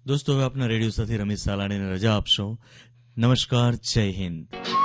દોસ્તો, હવે આપના રેડિયો સાથી રમેશ સાલાણીને રજા આપશો. નમસ્કાર, જય હિન્દ.